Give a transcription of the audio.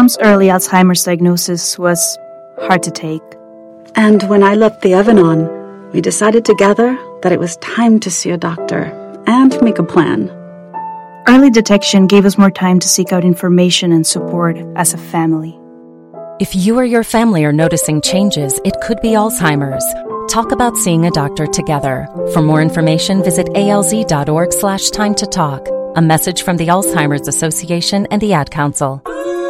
mom's early Alzheimer's diagnosis was hard to take. And when I left the oven on, we decided together that it was time to see a doctor and make a plan. Early detection gave us more time to seek out information and support as a family. If you or your family are noticing changes, it could be Alzheimer's. Talk about seeing a doctor together. For more information, visit alz.org/time to talk. A message from the Alzheimer's Association and the Ad Council.